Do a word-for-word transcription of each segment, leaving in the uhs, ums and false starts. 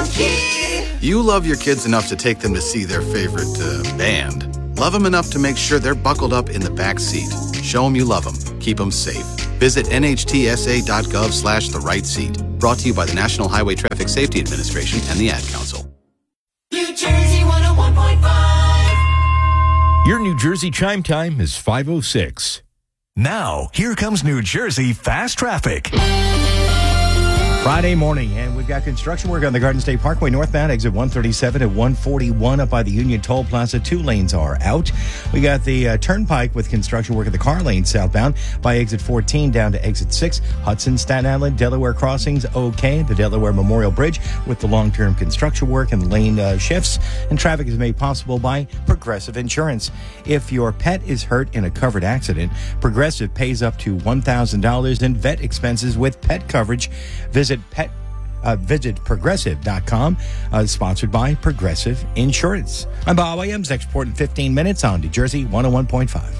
key. You love your kids enough to take them to see their favorite uh, band. Love them enough to make sure they're buckled up in the back seat. Show them you love them. Keep them safe. Visit nhtsa.gov slash the right seat. Brought to you by the National Highway Traffic Safety Administration and the Ad Council. New Jersey one oh one point five. Your New Jersey chime time is five oh six. Now, here comes New Jersey Fast Traffic. Friday morning, and we've got construction work on the Garden State Parkway northbound, exit one thirty-seven at one forty-one up by the Union Toll Plaza. Two lanes are out. We got the uh, Turnpike with construction work at the car lane southbound by exit fourteen down to exit six. Hudson, Staten Island, Delaware crossings, okay. The Delaware Memorial Bridge with the long-term construction work and lane uh, shifts. And traffic is made possible by Progressive Insurance. If your pet is hurt in a covered accident, Progressive pays up to one thousand dollars in vet expenses with pet coverage. Visit Pet, uh, visit progressive dot com, uh, sponsored by Progressive Insurance. I'm Bob Williams. Next report in fifteen minutes on New Jersey one oh one point five.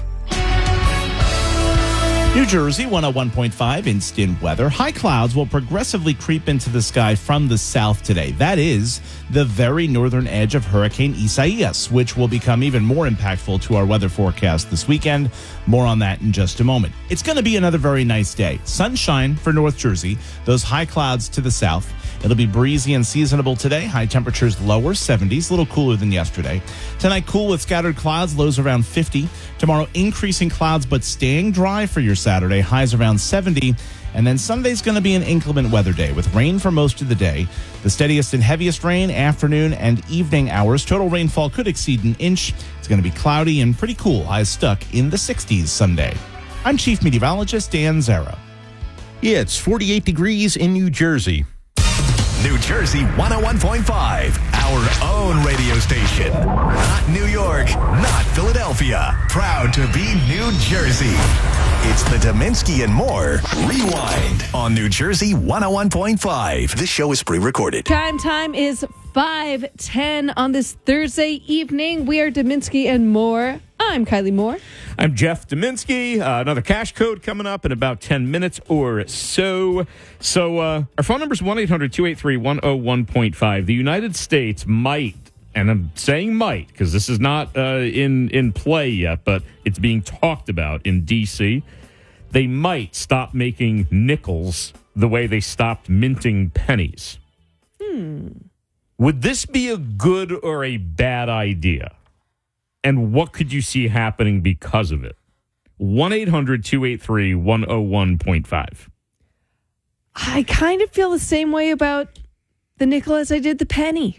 New Jersey one oh one point five instant weather. High clouds will progressively creep into the sky from the south today. That is the very northern edge of Hurricane Isaias, which will become even more impactful to our weather forecast this weekend. More on that in just a moment. It's going to be another very nice day. Sunshine for North Jersey. Those high clouds to the south. It'll be breezy and seasonable today. High temperatures lower seventies, a little cooler than yesterday. Tonight, cool with scattered clouds, lows around fifty. Tomorrow, increasing clouds, but staying dry for your Saturday, highs around seventy. And then Sunday's going to be an inclement weather day with rain for most of the day. The steadiest and heaviest rain, afternoon and evening hours. Total rainfall could exceed an inch. It's going to be cloudy and pretty cool. Highs stuck in the sixties Sunday. I'm Chief Meteorologist Dan Zara. Yeah, it's forty-eight degrees in New Jersey. New Jersey one oh one point five, our own radio station. Not New York, not Philadelphia. Proud to be New Jersey. It's the Dominski and More Rewind on New Jersey one oh one point five. This show is pre-recorded. Time time is five ten on this Thursday evening. We are Dominski and More. I'm Kylie Moore. I'm Jeff Dominski. Uh, another cash code coming up in about ten minutes or so. So uh, our phone number is one eight hundred two eight three one oh one point five. The United States might, and I'm saying might because this is not uh, in, in play yet, but it's being talked about in D C. They might stop making nickels the way they stopped minting pennies. Hmm. Would this be a good or a bad idea? And what could you see happening because of it? one eight hundred two eight three one oh one point five. I kind of feel the same way about the nickel as I did the penny.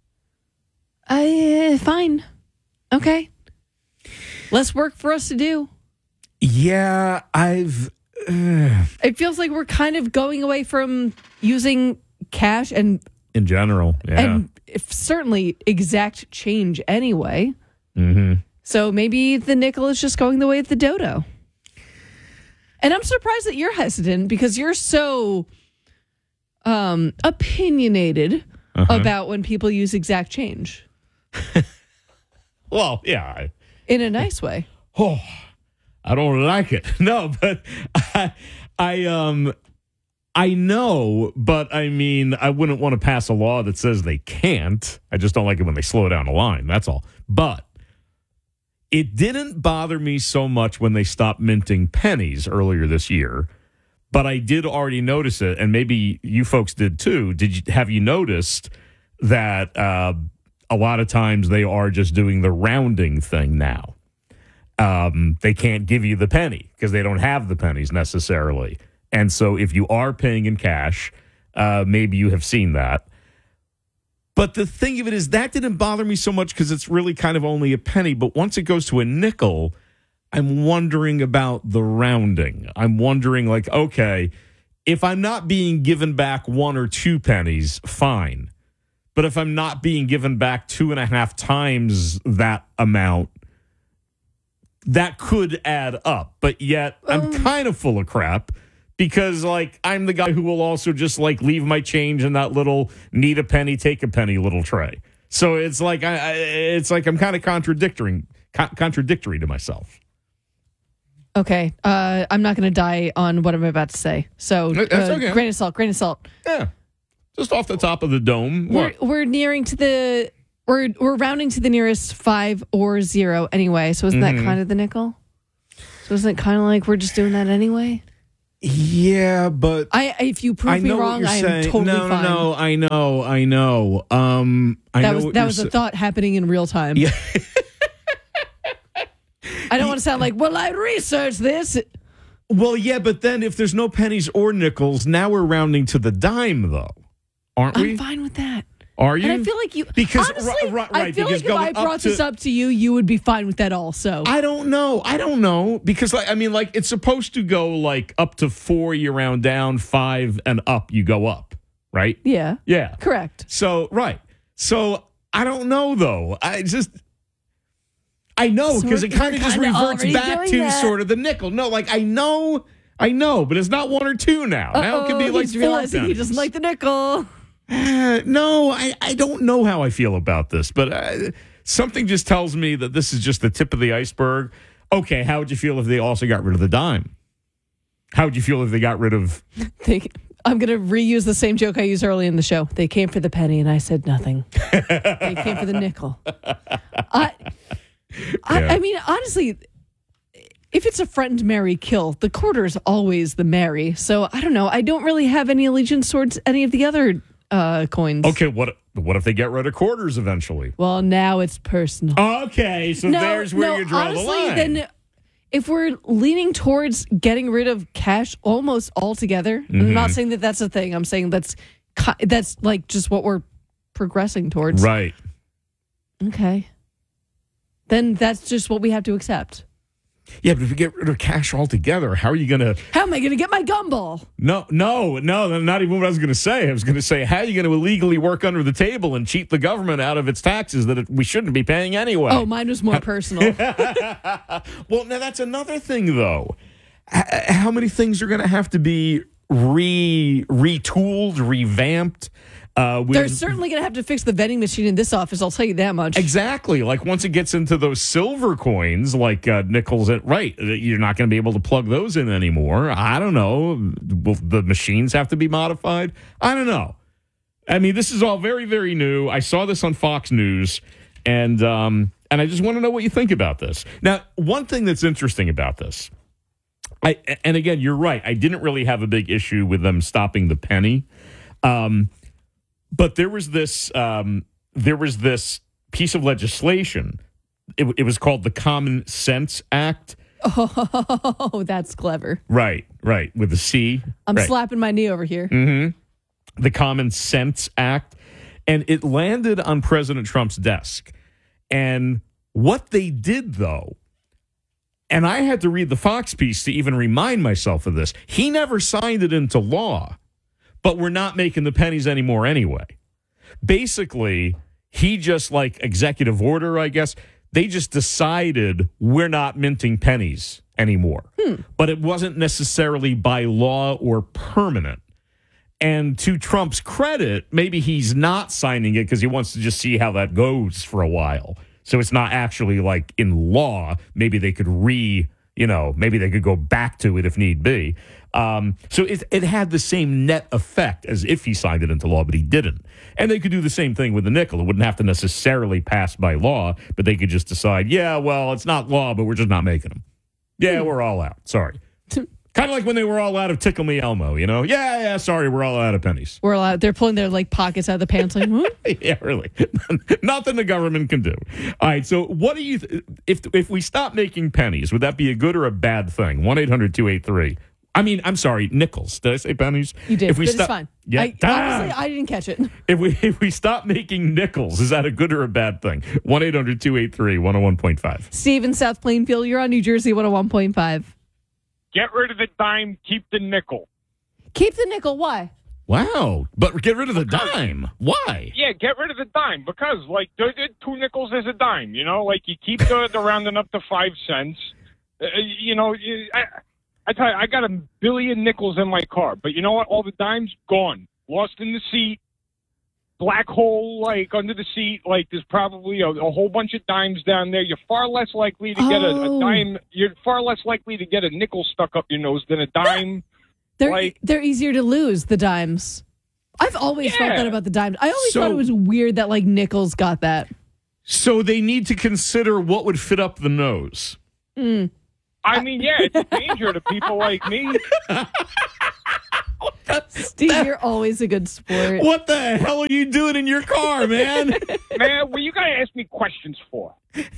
I, uh, fine. Okay. Less work for us to do. Yeah, I've... Uh, it feels like we're kind of going away from using cash and... In general, yeah. And if certainly exact change anyway. Mm-hmm. So maybe the nickel is just going the way of the dodo. And I'm surprised that you're hesitant because you're so um, opinionated uh-huh. about when people use exact change. Well, yeah. I, In a nice way. Oh, I don't like it. No, but I, I, um, I know, but I mean, I wouldn't want to pass a law that says they can't. I just don't like it when they slow down the line. That's all. But it didn't bother me so much when they stopped minting pennies earlier this year, but I did already notice it, and maybe you folks did too. Did you have you noticed that uh, a lot of times they are just doing the rounding thing now? Um, they can't give you the penny because they don't have the pennies necessarily, and so if you are paying in cash, uh, maybe you have seen that. But the thing of it is, that didn't bother me so much because it's really kind of only a penny. But once it goes to a nickel, I'm wondering about the rounding. I'm wondering, like, okay, if I'm not being given back one or two pennies, fine. But if I'm not being given back two and a half times that amount, that could add up. But yet, I'm kind of full of crap. Because, like, I'm the guy who will also just, like, leave my change in that little need a penny, take a penny little tray. So it's like I, I it's like I'm kind of contradictory, co- contradictory to myself. Okay. Uh, I'm not going to die on what I'm about to say. So, That's uh, okay. grain of salt, grain of salt. Yeah. Just off the top of the dome. We're What? we're nearing to the we're we're rounding to the nearest five or zero anyway. So isn't Mm-hmm. that kind of the nickel? So isn't it kind of like we're just doing that anyway? Yeah, but I if you prove I me know what wrong, you're I am saying. totally no, fine. no, no, I know, I know. Um, I that know was what that you're was a sa- thought happening in real time. Yeah. I don't want to sound like, well, I researched this. Well, yeah, but then if there's no pennies or nickels, now we're rounding to the dime, though, aren't we? I'm fine with that. Are you? And I feel like you Because honestly, ri- ri- I right, feel because like if I going up brought to- this up to you, you would be fine with that also. I don't know. I don't know because like I mean, like it's supposed to go like up to four, you round down, five and up, you go up, right? yeah. Yeah. Correct. So right. So I don't know though. I just I know because Sort- it kind of we're just kinda reverts already back doing to that. sort of the nickel. No, like I know, I know, but it's not one or two now. Now it could be Uh-oh, like he's four realizing he pennies. doesn't like the nickel. Uh, no, I, I don't know how I feel about this, but uh, something just tells me that this is just the tip of the iceberg. Okay, how would you feel if they also got rid of the dime? How would you feel if they got rid of... They, I'm going to reuse the same joke I used early in the show. They came for the penny, and I said nothing. They came for the nickel. I, I, Yeah. I mean, honestly, if it's a friend, marry, kill, the quarter is always the marry. So I don't know. I don't really have any allegiance towards any of the other uh, coins. Okay, what what if they get rid of quarters eventually? Well, now it's personal. Okay, so there's where no, you draw honestly, the line. Then if we're leaning towards getting rid of cash almost altogether, I'm Mm-hmm. not saying that that's a thing. I'm saying that's ki- that's like just what we're progressing towards. Right. Okay. Then that's just what we have to accept. Yeah, but if you get rid of cash altogether, how are you going to... How am I going to get my gumball? No, no, no, that's not even what I was going to say. I was going to say, how are you going to illegally work under the table and cheat the government out of its taxes that it, we shouldn't be paying anyway? Oh, mine was more personal. Well, now that's another thing, though. H- how many things are going to have to be re retooled, revamped? Uh, with, They're certainly going to have to fix the vending machine in this office. I'll tell you that much. Exactly. Like once it gets into those silver coins, like uh, nickels, at right, you're not going to be able to plug those in anymore. I don't know. Will the machines have to be modified? I don't know. I mean, this is all very, very new. I saw this on Fox News, and um, and I just want to know what you think about this. Now, one thing that's interesting about this, I and again, you're right. I didn't really have a big issue with them stopping the penny. Um, But there was this um, there was this piece of legislation. It, it was called the Common Sense Act. Oh, that's clever. Right, right, with a C. I'm right. slapping my knee over here. The Common Sense Act. And it landed on President Trump's desk. And what they did, though, and I had to read the Fox piece to even remind myself of this, he never signed it into law. But we're not making the pennies anymore anyway. Basically, he just like executive order, I guess, they just decided we're not minting pennies anymore. But it wasn't necessarily by law or permanent. And to Trump's credit, maybe he's not signing it because he wants to just see how that goes for a while. So it's not actually like in law. Maybe they could re, you know, maybe they could go back to it if need be. Um, so it, it had the same net effect as if he signed it into law, but he didn't. And they could do the same thing with the nickel. It wouldn't have to necessarily pass by law, but they could just decide, yeah, well, it's not law, but we're just not making them. Yeah, we're all out. Sorry. Kind of like when they were all out of Tickle Me Elmo, you know? Yeah, yeah, sorry, we're all out of pennies. We're allowed. They're pulling their like pockets out of the pants. Like, hmm? Yeah, really. Nothing the government can do. All right, so what do you, th- if if we stop making pennies, would that be a good or a bad thing? one eight hundred two eight three I mean, I'm sorry, nickels. Did I say pennies? You did, If we but stop, it's fine. Yeah, I, ah! honestly, I didn't catch it. If we if we stop making nickels, is that a good or a bad thing? one eight hundred two eight three one oh one point five Steve in South Plainfield, you're on New Jersey one oh one point five. Get rid of the dime, keep the nickel. Keep the nickel. Why? Wow, but get rid of the dime. Why? Yeah, get rid of the dime because, like, the- the two nickels is a dime. You know, like you keep the, the rounding up to five cents. Uh, you know, you, I, I tell you, I got a billion nickels in my car, but you know what? All the dimes gone, lost in the seat. Black hole, like under the seat, like there's probably a, a whole bunch of dimes down there. You're far less likely to get a, a Oh. dime. You're far less likely to get a nickel stuck up your nose than a dime. They're Like- they're easier to lose, the dimes. I've always felt Yeah. that about the dime. I always So- thought it was weird that like nickels got that. So they need to consider what would fit up the nose. I mean, yeah, it's a danger to people like me. Steve, you're always a good sport. What the hell are you doing in your car, man? Man, what you got to ask me questions for?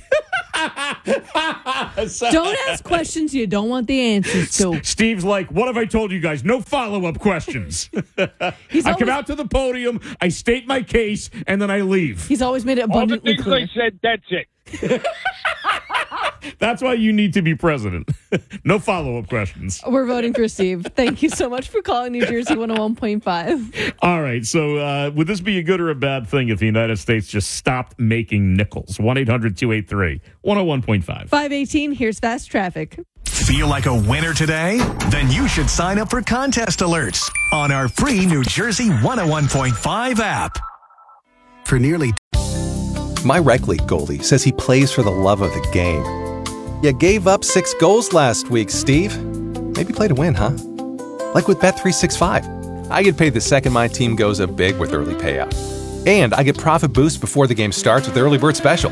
Don't ask questions you don't want the answers to. Steve's like, what have I told you guys? No follow-up questions. He's I always, come out to the podium, I state my case, and then I leave. he's always made it All the abundantly things clear. I said, that's it. That's why you need to be president. No follow-up questions. We're voting for Steve. Thank you so much for calling New Jersey one oh one point five. All right, so uh, would this be a good or a bad thing if the United States just stopped making nickels? one eight hundred two eight three one oh one point five. five eighteen, here's fast traffic. Feel like a winner today? Then you should sign up for contest alerts on our free New Jersey one oh one point five app. For nearly my rec league goalie says he plays for the love of the game. You gave up six goals last week, Steve. Maybe play to win, huh? Like with Bet three sixty-five. I get paid the second my team goes up big with early payout. And I get profit boost before the game starts with the early bird special.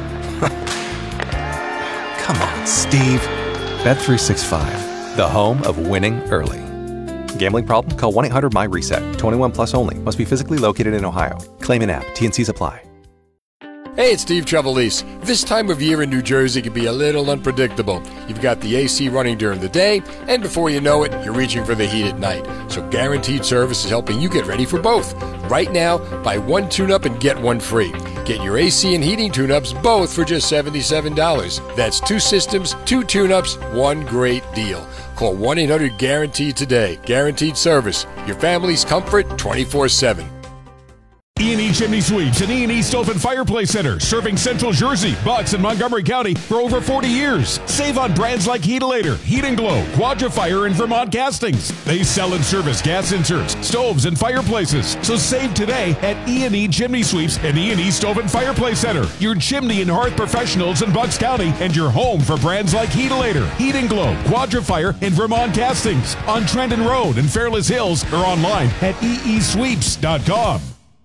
Come on, Steve. Bet three sixty-five, the home of winning early. Gambling problem? Call one eight hundred my reset. twenty-one plus only. Must be physically located in Ohio. Claim in app. T N Cs apply. Hey, it's Steve Trevelise. This time of year in New Jersey can be a little unpredictable. You've got the A C running during the day, and before you know it, you're reaching for the heat at night. So Guaranteed Service is helping you get ready for both. Right now, buy one tune-up and get one free. Get your A C and heating tune-ups both for just seventy-seven dollars. That's two systems, two tune-ups, one great deal. Call one eight hundred guaranteed today. Guaranteed Service. Your family's comfort twenty-four seven. E and E Chimney Sweeps and E and E Stove and Fireplace Center, serving Central Jersey, Bucks, and Montgomery County for over forty years. Save on brands like Heatilator, Heat and Glow, Quadrifire, and Vermont Castings. They sell and service gas inserts, stoves, and fireplaces. So save today at E and E Chimney Sweeps and E and E Stove and Fireplace Center, your chimney and hearth professionals in Bucks County, and your home for brands like Heatilator, Heat and Glow, Quadrifire, and Vermont Castings on Trenton Road in Fairless Hills or online at e e sweeps dot com.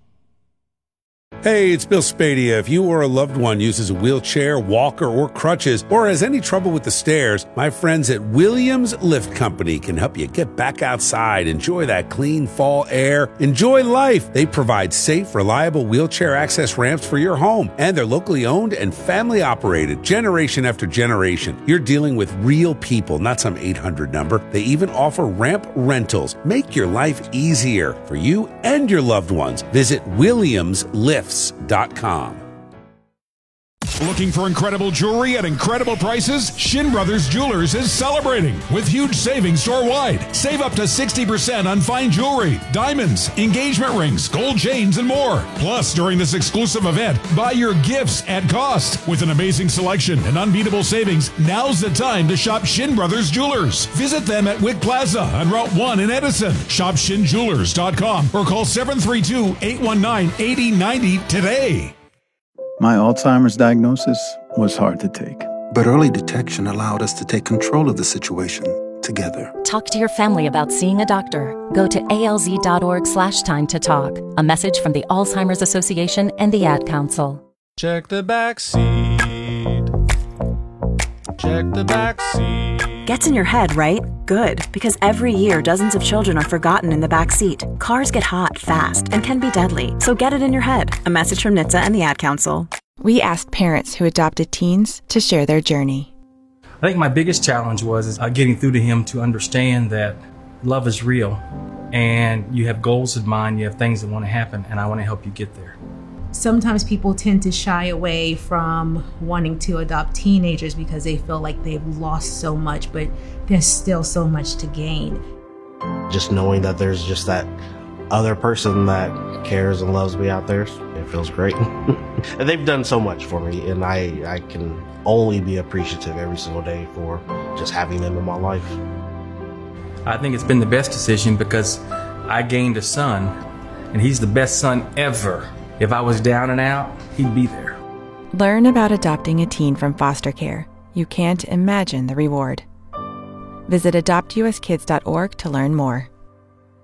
Hey, it's Bill Spadia. If you or a loved one uses a wheelchair, walker, or crutches, or has any trouble with the stairs, my friends at Williams Lift Company can help you get back outside, enjoy that clean fall air, enjoy life. They provide safe, reliable wheelchair access ramps for your home, and they're locally owned and family operated, generation after generation. You're dealing with real people, not some eight hundred number. They even offer ramp rentals. Make your life easier for you and your loved ones. Visit Williams Lift dot com. Looking for incredible jewelry at incredible prices? Shin Brothers Jewelers is celebrating with huge savings store-wide. Save up to sixty percent on fine jewelry, diamonds, engagement rings, gold chains, and more. Plus, during this exclusive event, buy your gifts at cost. With an amazing selection and unbeatable savings, now's the time to shop Shin Brothers Jewelers. Visit them at Wick Plaza on Route one in Edison. Shop shin jewelers dot com or call seven three two, eight one nine, eight zero nine zero today. My Alzheimer's diagnosis was hard to take. But early detection allowed us to take control of the situation together. Talk to your family about seeing a doctor. Go to alz.org slash time to talk. A message from the Alzheimer's Association and the Ad Council. Check the back seat. Check the back seat. Gets in your head, right? Good, because every year dozens of children are forgotten in the back seat. Cars get hot fast and can be deadly, so get it in your head. A message from N H T S A and the Ad Council. We asked parents who adopted teens to share their journey. I think my biggest challenge was is, uh, getting through to him to understand that love is real and you have goals in mind, you have things that want to happen, and I want to help you get there. Sometimes people tend to shy away from wanting to adopt teenagers because they feel like they've lost so much, but there's still so much to gain. Just knowing that there's just that other person that cares and loves me out there, it feels great. And they've done so much for me, and I, I can only be appreciative every single day for just having them in my life. I think it's been the best decision because I gained a son, and he's the best son ever. If I was down and out, he'd be there. Learn about adopting a teen from foster care. You can't imagine the reward. Visit adopt u s kids dot org to learn more.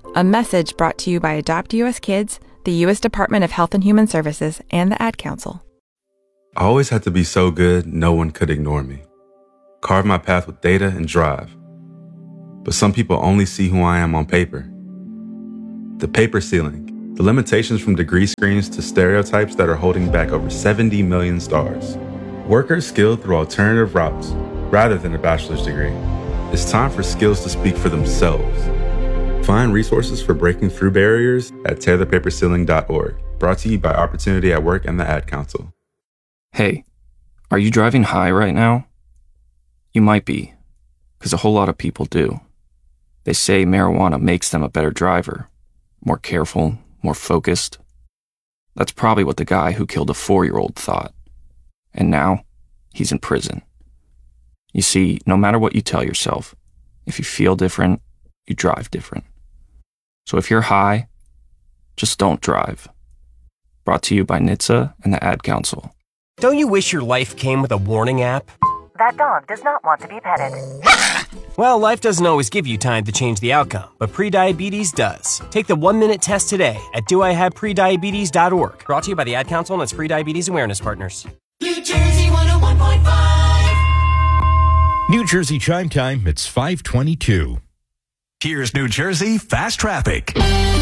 A message brought to you by Adopt U S Kids, the U S Department of Health and Human Services, and the Ad Council. I always had to be so good, no one could ignore me. Carve my path with data and drive. But some people only see who I am on paper. The paper ceiling, the limitations from degree screens to stereotypes that are holding back over seventy million stars. Workers skilled through alternative routes, rather than a bachelor's degree. It's time for skills to speak for themselves. Find resources for breaking through barriers at tear the paper ceiling dot org. Brought to you by Opportunity at Work and the Ad Council. Hey, are you driving high right now? You might be, because a whole lot of people do. They say marijuana makes them a better driver, more careful, more focused. That's probably what the guy who killed a four-year-old thought. And now, he's in prison. You see, no matter what you tell yourself, if you feel different, you drive different. So if you're high, just don't drive. Brought to you by N H T S A and the Ad Council. Don't you wish your life came with a warning app? That dog does not want to be petted. Well, life doesn't always give you time to change the outcome, but prediabetes does. Take the one-minute test today at do I have prediabetes dot org. Brought to you by the Ad Council and its Prediabetes Awareness Partners. New Jersey one oh one point five. New Jersey Chime Time, it's five twenty-two. Here's New Jersey Fast Traffic.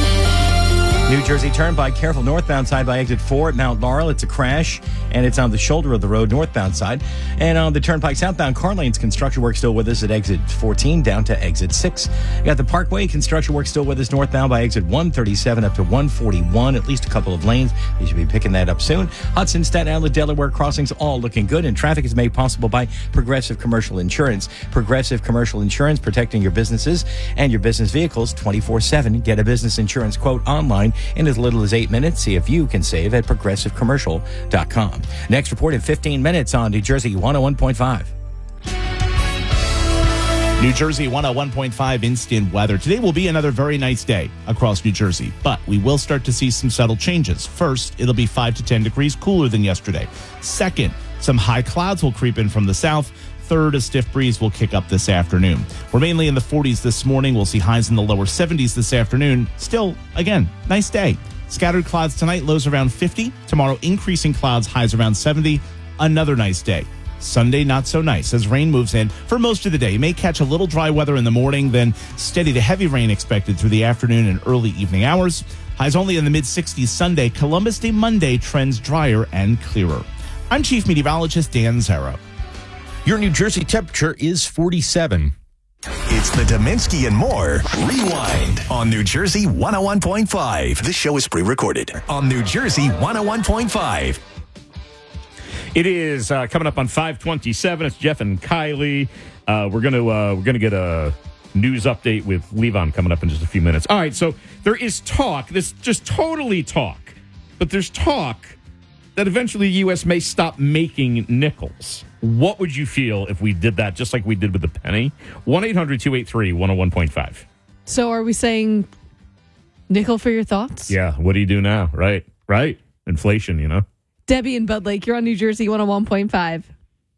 New Jersey Turnpike, careful northbound side by exit four at Mount Laurel. It's a crash, and it's on the shoulder of the road northbound side. And on the Turnpike southbound car lanes, construction work still with us at exit fourteen down to exit six. You got the Parkway, construction work still with us northbound by exit one thirty-seven up to one forty-one, at least a couple of lanes. You should be picking that up soon. Hudson, Staten Island, Delaware crossings all looking good, and traffic is made possible by Progressive Commercial Insurance. Progressive Commercial Insurance, protecting your businesses and your business vehicles twenty-four seven. Get a business insurance quote online in as little as eight minutes. See if you can save at progressive commercial dot com. Next report in fifteen minutes on New Jersey one oh one point five. New Jersey one oh one point five instant weather. Today will be another very nice day across New Jersey, but we will start to see some subtle changes. First, it'll be five to ten degrees cooler than yesterday. Second, some high clouds will creep in from the south. Third, a stiff breeze will kick up this afternoon. We're mainly in the forties this morning. We'll see highs in the lower seventies this afternoon. Still, again, nice day. Scattered clouds tonight, lows around fifty. Tomorrow, increasing clouds, highs around seventy. Another nice day. Sunday, not so nice as rain moves in for most of the day. You may catch a little dry weather in the morning, then steady to heavy rain expected through the afternoon and early evening hours. Highs only in the mid-sixties Sunday. Columbus Day Monday trends drier and clearer. I'm Chief Meteorologist Dan Zarrow. Your New Jersey temperature is forty-seven. It's the Dominski and More Rewind on New Jersey one oh one point five. This show is pre-recorded on New Jersey one oh one point five. It is uh, coming up on five twenty-seven. It's Jeff and Kylie. Uh, we're gonna uh, we're gonna get a news update with Levon coming up in just a few minutes. All right, so there is talk. This just totally talk, but there's talk that eventually the U S may stop making nickels. What would you feel if we did that just like we did with the penny? one eight hundred two eight three one oh one point five. So are we saying nickel for your thoughts? Yeah, what do you do now? Right, right. Inflation, you know. Debbie and Bud Lake, you're on New Jersey one oh one point five.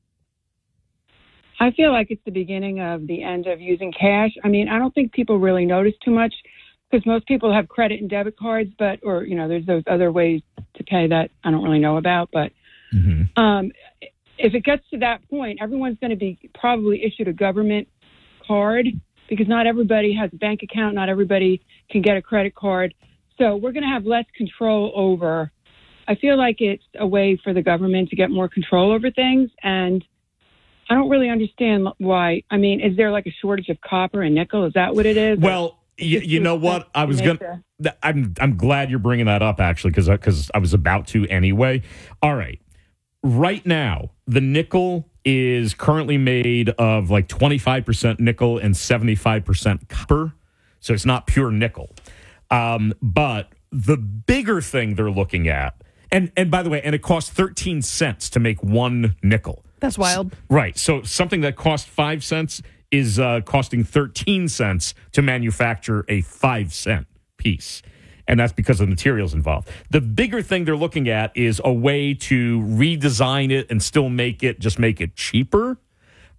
I feel like it's the beginning of the end of using cash. I mean, I don't think people really notice too much because most people have credit and debit cards, but, or, you know, there's those other ways to pay that I don't really know about. But mm-hmm. um, if it gets to that point, everyone's going to be probably issued a government card because not everybody has a bank account. Not everybody can get a credit card. So we're going to have less control over. I feel like it's a way for the government to get more control over things. And I don't really understand why. I mean, is there like a shortage of copper and nickel? Is that what it is? Well, you, you know what? I was going to, I'm, I'm glad you're bringing that up actually, because because I was about to anyway. All right. Right now, the nickel is currently made of like twenty-five percent nickel and seventy-five percent copper. So it's not pure nickel. Um, but the bigger thing they're looking at, and, and by the way, and it costs thirteen cents to make one nickel. That's wild. Right. So something that costs five cents is uh, costing thirteen cents to manufacture a five cent piece. And that's because of the materials involved. The bigger thing they're looking at is a way to redesign it and still make it, just make it cheaper.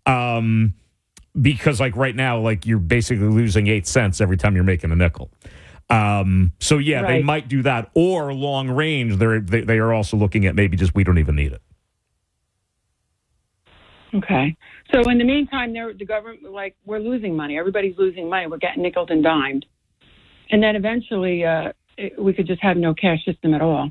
Um, because like right now, like you're basically losing eight cents every time you're making a nickel. Um, so yeah, they Right. might do that, or long range. They're they, they are also looking at maybe just we don't even need it. Okay. So in the meantime, there the government like we're losing money. Everybody's losing money. We're getting nickeled and dimed, and then eventually uh, it, we could just have no cash system at all.